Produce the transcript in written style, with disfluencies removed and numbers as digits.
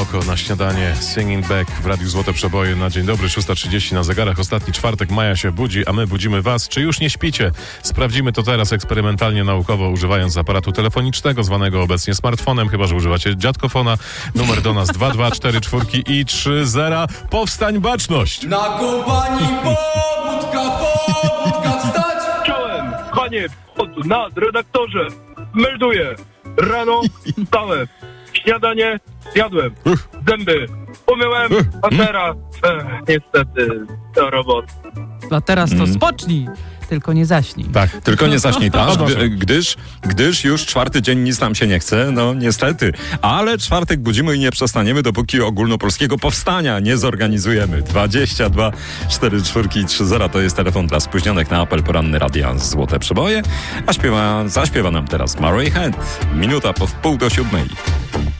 Loco na śniadanie, Singing Back w Radiu Złote Przeboje na dzień dobry, 6:30 na zegarach. Ostatni czwartek maja się budzi, a my budzimy was. Czy już nie śpicie? Sprawdzimy to teraz eksperymentalnie, naukowo, używając aparatu telefonicznego, zwanego obecnie smartfonem, chyba że używacie dziadkofona. Numer do nas 2244 i 30. Powstań baczność! Na kompanii pobudka wstać! Czołem, panie, nadredaktorze, melduję. Rano wstałem, śniadanie zjadłem, zęby umyłem, a teraz niestety do roboty. A teraz to spocznij, tylko nie zaśnij. Tak, tylko nie zaśnij, gdyż już czwarty dzień nic nam się nie chce, no niestety. Ale czwartek budzimy i nie przestaniemy, dopóki ogólnopolskiego powstania nie zorganizujemy. 22 44 i 30 to jest telefon dla spóźnionych na apel poranny Radia Złote Przeboje, a zaśpiewa nam teraz Murray Head. Minuta po 6:30.